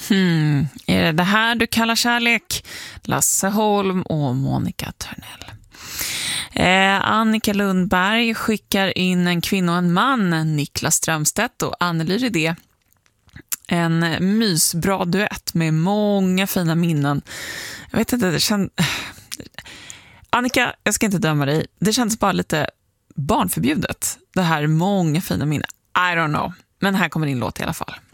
Är det här du kallar kärlek? Lasse Holm och Monica Törnell. Annika Lundberg skickar in En kvinna och en man, Niklas Strömstedt och Anneli Rydé. En mysbra duett med många fina minnen. Jag vet inte, det känns... Annika, jag ska inte döma dig. Det känns bara lite barnförbjudet. Det här många fina minnen. I don't know. Men här kommer din låt i alla fall.